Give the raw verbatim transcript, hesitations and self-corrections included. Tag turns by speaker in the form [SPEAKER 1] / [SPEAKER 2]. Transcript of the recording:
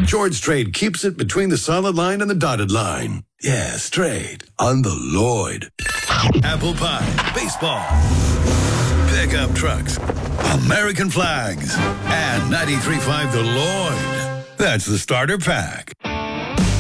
[SPEAKER 1] George Strait keeps it between the solid line and the dotted line. Yeah, straight. On the Lloyd. Apple pie, baseball, pickup trucks, American flags, and ninety-three point five The Lloyd. That's the starter pack.